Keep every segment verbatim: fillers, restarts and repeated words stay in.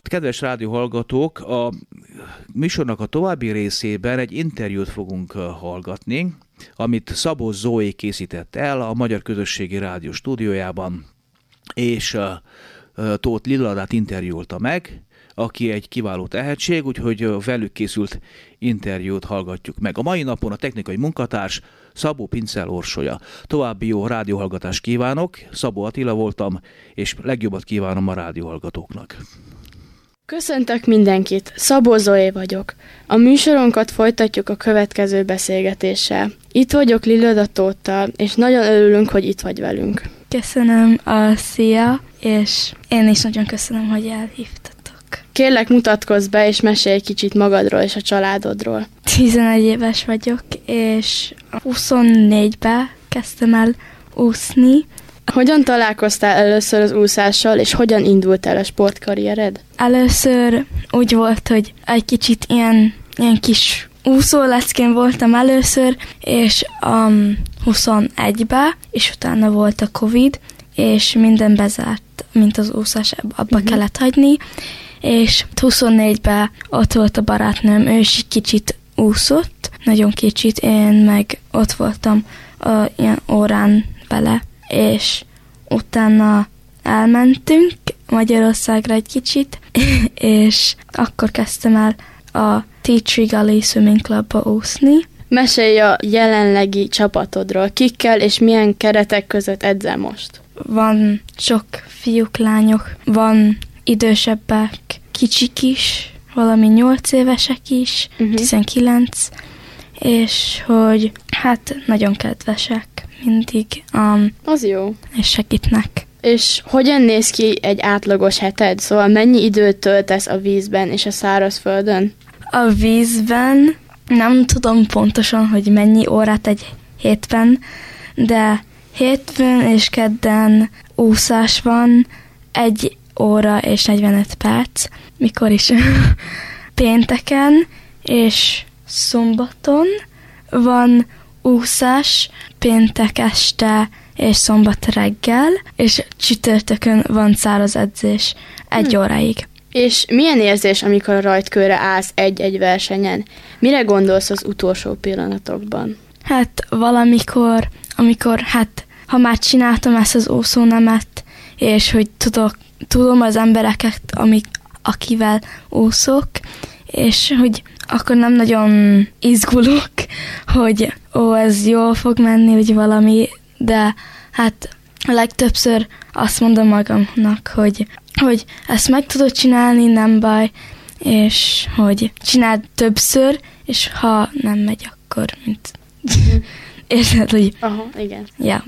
Kedves rádióhallgatók, a műsornak a további részében egy interjút fogunk hallgatni, amit Szabó Zoé készített el a Magyar Közösségi Rádió stúdiójában, és Tóth Lilladát interjúolta meg, aki egy kiváló tehetség, úgyhogy velük készült interjút hallgatjuk meg. A mai napon a technikai munkatárs Szabó Pincel Orsolya. További jó rádióhallgatást kívánok, Szabó Attila voltam, és legjobbat kívánom a rádióhallgatóknak. Köszöntök mindenkit, Szabó Zoé vagyok. A műsorunkat folytatjuk a következő beszélgetéssel. Itt vagyok Lillada Tóttal, és nagyon örülünk, hogy itt vagy velünk. Köszönöm a szia, és én is nagyon köszönöm, hogy elhívtatok. Kérlek, mutatkozz be, és mesélj egy kicsit magadról és a családodról. tizenegy éves vagyok, és huszonnégyben kezdtem el úszni. Hogyan találkoztál először az úszással, és hogyan indult el a sportkarriered? Először úgy volt, hogy egy kicsit ilyen, ilyen kis úszóleckén voltam először, és um, huszonegyben, és utána volt a Covid, és minden bezárt, mint az úszás, abba uh-huh. kellett hagyni, és huszonnégyben ott volt a barátnőm, ő is kicsit úszott, nagyon kicsit, én meg ott voltam uh, ilyen órán vele, és utána elmentünk Magyarországra egy kicsit, és akkor kezdtem el a Tea Tree Gully Swimming Clubba úszni. Mesélj a jelenlegi csapatodról, kikkel és milyen keretek között edzel most? Van sok fiúk, lányok, van idősebbek, kicsik is, valami nyolc évesek is, uh-huh. tizenkilenc, és hogy hát nagyon kedvesek mindig. Um, Az jó. És segítnek. És hogyan néz ki egy átlagos heted? Szóval mennyi időt töltesz a vízben és a szárazföldön? A vízben nem tudom pontosan, hogy mennyi órát egy hétben, de hétfőn és kedden úszás van, egy óra és negyvenöt perc, mikor is pénteken és szombaton van úszás, péntek este és szombat reggel, és csütörtökön van száraz edzés egy hmm. óráig. És milyen érzés, amikor a rajtkőre állsz egy-egy versenyen? Mire gondolsz az utolsó pillanatokban? Hát valamikor, amikor, hát ha már csináltam ezt az úszónemet, és hogy tudok, tudom az embereket, amik, akivel úszok, és hogy akkor nem nagyon izgulok, hogy ó, ez jól fog menni, vagy valami, de hát a legtöbbször azt mondom magamnak, hogy, hogy ezt meg tudod csinálni, nem baj, és hogy csináld többször, és ha nem megy, akkor mint... Érted, hogy... Aha, igen. Ja.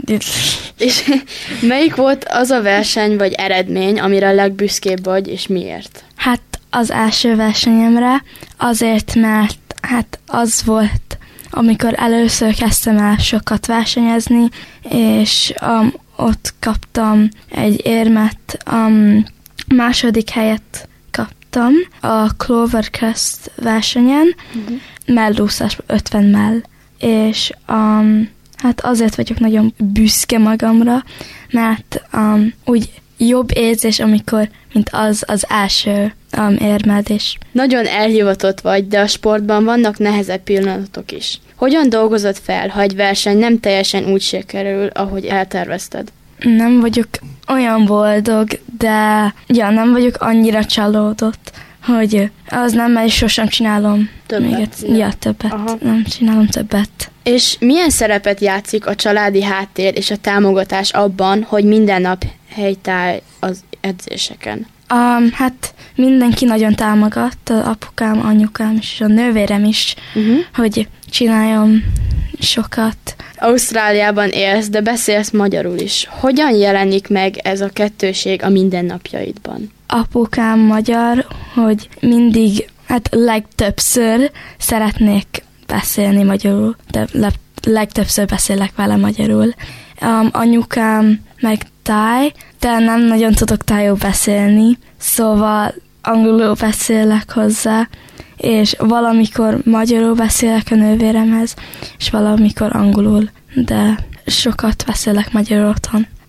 És melyik volt az a verseny vagy eredmény, amire a legbüszkébb vagy, és miért? Hát az első versenyemre azért, mert hát az volt, amikor először kezdtem el sokat versenyezni, és um, ott kaptam egy érmet, um, második helyet kaptam a Clovercrest versenyen, uh-huh. mellúszás ötven mell, és um, hát azért vagyok nagyon büszke magamra, mert um, úgy jobb érzés, amikor, mint az az első um, érmedés. Nagyon elhivatott vagy, de a sportban vannak nehezebb pillanatok is. Hogyan dolgozod fel, ha egy verseny nem teljesen úgy sikerül, ahogy eltervezted? Nem vagyok olyan boldog, de ja, nem vagyok annyira csalódott, hogy az nem, mert sosem csinálom. Többet? Még egy, ja, többet. Aha. Nem csinálom többet. És milyen szerepet játszik a családi háttér és a támogatás abban, hogy minden nap helytáll az edzéseken? Um, hát mindenki nagyon támogat, az apukám, anyukám és a nővérem is, uh-huh. hogy csináljam sokat. Ausztráliában élsz, de beszélsz magyarul is. Hogyan jelenik meg ez a kettőség a mindennapjaidban? Apukám magyar, hogy mindig, hát legtöbbször szeretnék beszélni magyarul, de le, legtöbbször beszélek vele magyarul. Um, anyukám meg táj, de nem nagyon tudok tájul beszélni, szóval angolul beszélek hozzá, és valamikor magyarul beszélek a nővéremhez, és valamikor angolul, de sokat beszélek magyarul otthon.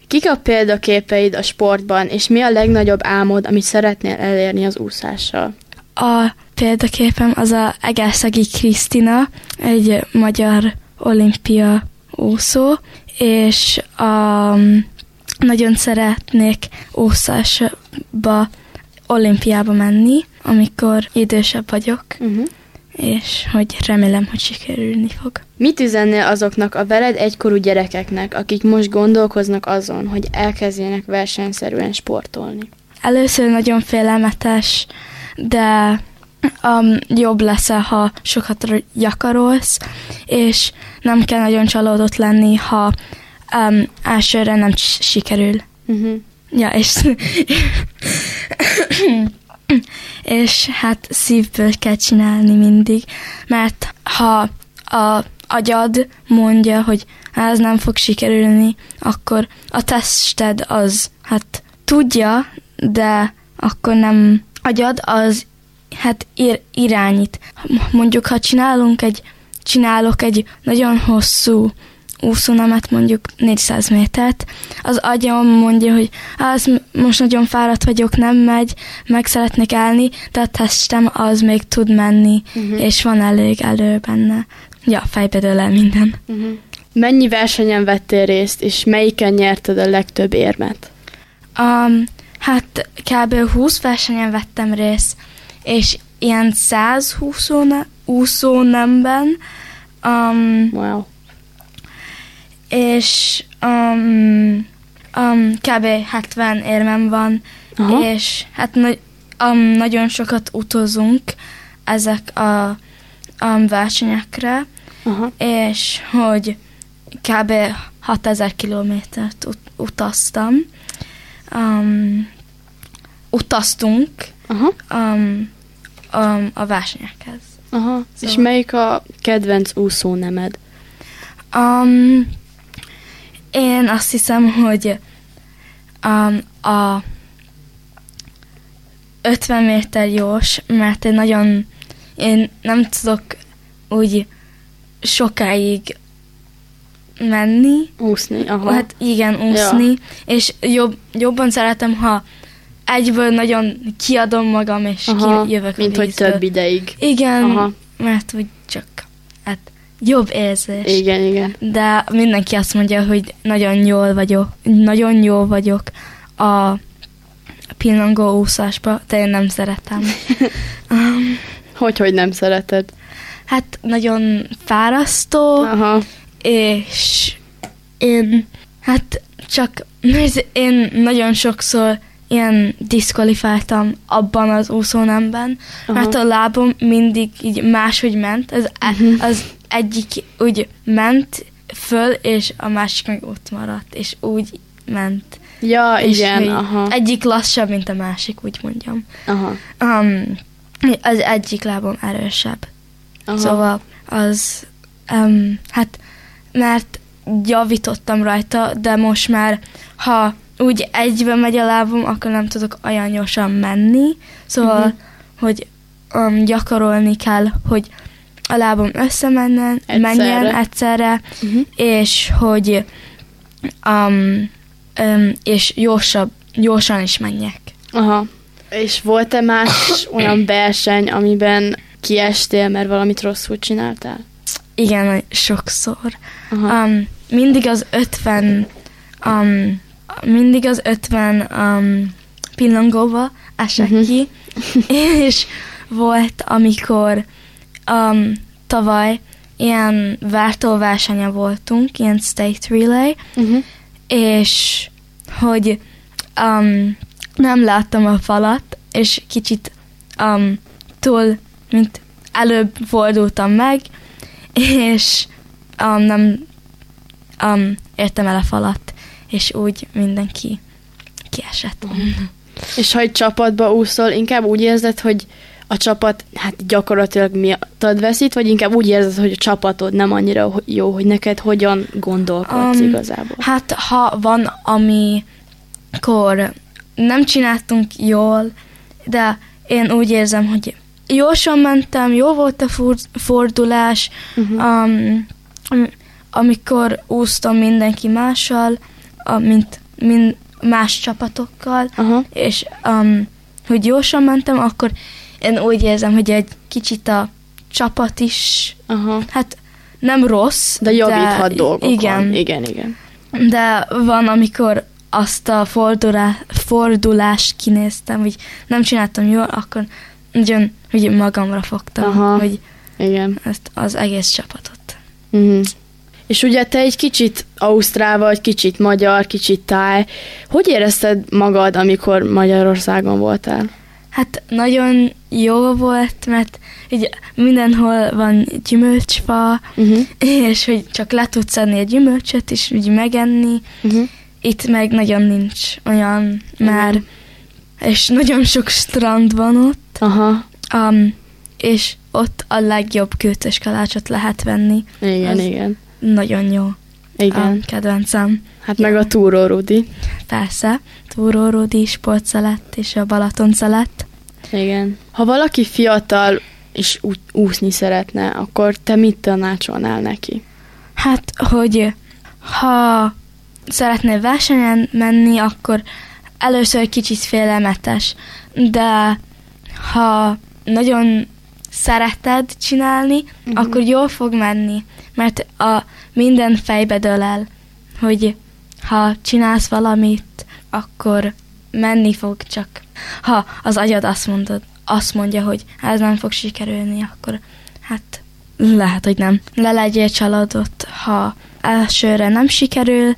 Kik a példaképeid a sportban, és mi a legnagyobb álmod, amit szeretnél elérni az úszással? A példaképem az a Egerszegi Krisztina, egy magyar olimpia úszó, és um, nagyon szeretnék úszásba, olimpiába menni, amikor idősebb vagyok, uh-huh. és hogy remélem, hogy sikerülni fog. Mit üzennél azoknak a veled egykorú gyerekeknek, akik most gondolkoznak azon, hogy elkezdjenek versenyszerűen sportolni? Először nagyon félelmetes, de um, jobb lesz, ha sokat gyakorolsz, és nem kell nagyon csalódott lenni, ha um, elsőre nem sikerül. Uh-huh. Ja, és, és hát szívből kell csinálni mindig, mert ha a agyad mondja, hogy ez nem fog sikerülni, akkor a tested az, hát tudja, de akkor nem agyad, az hát ir, irányít. Mondjuk, ha csinálunk egy, csinálok egy nagyon hosszú úszónemet, mondjuk négyszáz métert, az agyam mondja, hogy az most nagyon fáradt vagyok, nem megy, meg szeretnék állni, de a testem az még tud menni, uh-huh. és van elég elő benne. Ja, fejbe dől el minden. Uh-huh. Mennyi versenyen vettél részt, és melyiken nyerted a legtöbb érmet? Um, hát kb. húsz versenyen vettem részt, és ilyen száz úszónemben. Um, wow. És um, um, kb. hetven érmem van, aha. és hát na- um, nagyon sokat utazunk ezek a um, versenyekre, aha. és hogy kb. hatezer kilométert ut- utaztam. Um, utaztunk aha. Um, um, a versenyekhez. Aha. Szóval. És melyik a kedvenc úszónemed? Um, én azt hiszem, hogy um, a ötven méter gyors, mert én nagyon, én nem tudok úgy sokáig menni. Úszni, aha. Hát igen, úszni, ja. és jobb, jobban szeretem, ha egyből nagyon kiadom magam, és aha, kijövök mint a hogy több ideig. Igen, aha. mert úgy csak hát jobb érzés. Igen, igen. De mindenki azt mondja, hogy nagyon jól vagyok, nagyon jól vagyok a pillangó úszásba, de én nem szeretem. um, hogy, hogy nem szereted? Hát nagyon fárasztó, aha. és én hát csak, mert én nagyon sokszor ilyen diszkvalifáltam abban az úszónemben, aha. mert a lábom mindig így máshogy ment, az, uh-huh. az egyik úgy ment föl, és a másik meg ott maradt, és úgy ment. Ja, és igen, aha. Egyik lassabb, mint a másik, úgy mondjam. Aha. Um, az egyik lábom erősebb. Aha. Szóval az, um, hát, mert javítottam rajta, de most már, ha úgy egyben megy a lábom, akkor nem tudok olyan gyorsan menni. Szóval, uh-huh. hogy um, gyakorolni kell, hogy a lábom összemenjen, egyszerre. menjen egyszerre, uh-huh. és hogy um, um, és gyorsabb, gyorsan is menjek. Aha. És volt-e más olyan verseny, amiben kiestél, mert valamit rosszul csináltál? Igen, sokszor. Um, mindig az ötven um, mindig az ötven um, pillangóba esek uh-huh. ki, és volt, amikor um, tavaly ilyen váltóversenye voltunk, ilyen state relay, uh-huh. és hogy um, nem láttam a falat, és kicsit um, túl, mint előbb fordultam meg, és um, nem um, értem el a falat, és úgy mindenki kiesett. Uh-huh. És ha egy csapatba úszol, inkább úgy érzed, hogy a csapat hát gyakorlatilag miattad veszít, vagy inkább úgy érzed, hogy a csapatod nem annyira jó, hogy neked hogyan gondolkodsz um, igazából? Hát ha van, amikor nem csináltunk jól, de én úgy érzem, hogy gyorsan mentem, jó volt a fordulás, uh-huh. um, amikor úsztam mindenki mással, mint mind más csapatokkal, Aha. és um, hogy gyorsan mentem, akkor én úgy érzem, hogy egy kicsit a csapat is, Aha. hát nem rossz, De javíthat dolgokon. igen, Igen, igen. de van, amikor azt a fordulá, fordulást kinéztem, hogy nem csináltam jól, akkor nagyon, hogy magamra fogtam, Aha. hogy Igen. ezt az egész csapatot. Uh-huh. És ugye te egy kicsit ausztrál vagy, kicsit magyar, kicsit táj. Hogy érezted magad, amikor Magyarországon voltál? Hát nagyon jó volt, mert ugye mindenhol van gyümölcsfa, Uh-huh. és hogy csak le tudsz adni egy gyümölcsöt, és úgy megenni. Uh-huh. Itt meg nagyon nincs olyan már, és nagyon sok strand van ott, Aha. um, és ott a legjobb kőtös kalácsot lehet venni. Igen, Az igen. Nagyon jó. Igen. A kedvencem. Hát meg a túró Rudi. Persze, Túró Rudi, sportszelett és a Balaton szelett. Igen. Ha valaki fiatal és ú- úszni szeretne, akkor te mit tanácsolnál neki? Hát, hogy ha szeretnél versenyen menni, akkor először kicsit félelmetes, de ha nagyon szereted csinálni, uh-huh. akkor jól fog menni, mert a minden fejbe dől el, hogy ha csinálsz valamit, akkor menni fog csak. Ha az agyad azt mondod, azt mondja, hogy ez nem fog sikerülni, akkor hát lehet, hogy nem. Le legyél csalódott, ha elsőre nem sikerül,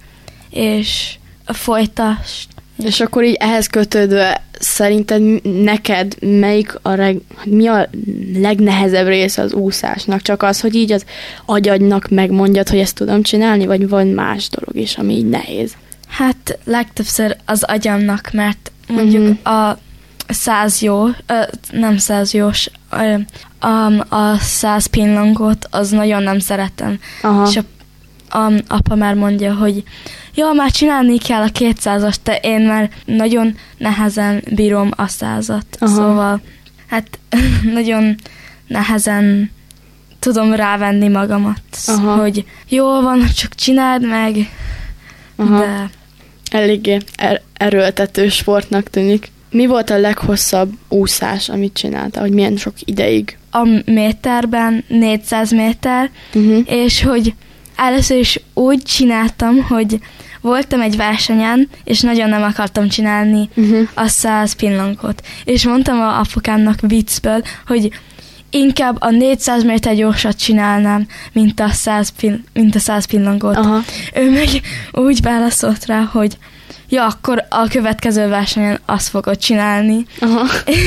és folytasd. És akkor így ehhez kötődve szerinted neked melyik a reg, mi a legnehezebb része az úszásnak? Csak az, hogy így az agyadnak megmondjad, hogy ezt tudom csinálni, vagy van más dolog is, ami így nehéz? Hát legtöbbször az agyamnak, mert mondjuk uh-huh. a száz jó, ö, nem száz jós, ö, um, a száz pillangót, az nagyon nem szeretem. Aha. És a, a, apa már mondja, hogy jó, már csinálni kell a kétszázast, de én már nagyon nehezen bírom a százat. Aha. Szóval hát nagyon nehezen tudom rávenni magamat, Aha. hogy jó van, csak csináld meg, Aha. de Eléggé er- erőltető sportnak tűnik. Mi volt a leghosszabb úszás, amit csináltál? Hogy milyen sok ideig? a méterben négyszáz méter, Uh-huh. és hogy először is úgy csináltam, hogy voltam egy versenyen, és nagyon nem akartam csinálni Uh-huh. a száz pillangót. És mondtam a apukámnak viccből, hogy inkább a négyszáz méter gyorsat csinálnám, mint a száz, pil- mint a száz pillangót. Aha. Ő meg úgy válaszolt rá, hogy ja, akkor a következő versenyen azt fogod csinálni. Aha.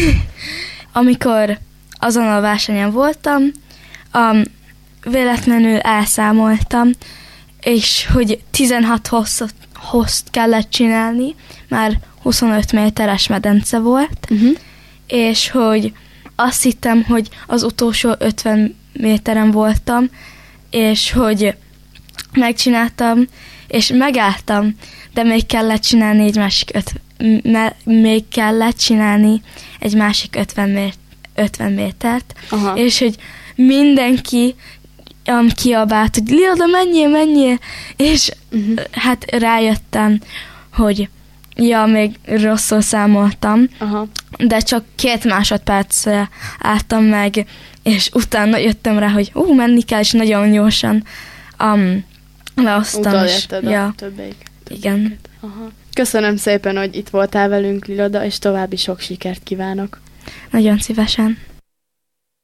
Amikor azon a versenyen voltam, um, véletlenül elszámoltam, és hogy tizenhat hosszot, hosszt kellett csinálni, már huszonöt méteres medence volt, Uh-huh. és hogy azt hittem, hogy az utolsó ötven méteren voltam, és hogy megcsináltam, és megálltam, de még kellett csinálni egy másik öt, me, még kellett csinálni egy másik ötven, mét, ötven métert, Aha. és hogy mindenki um, kiabált, hogy Lilda, menjél, menjél, és Uh-huh. hát rájöttem, hogy ja, még rosszul számoltam, Aha. de csak két másodpercre álltam meg, és utána jöttem rá, hogy ú, menni kell, és nagyon gyorsan um, leosztam. Utolérted ja, a többeik. igen. Aha. Köszönöm szépen, hogy itt voltál velünk, Lilda, és további sok sikert kívánok. Nagyon szívesen.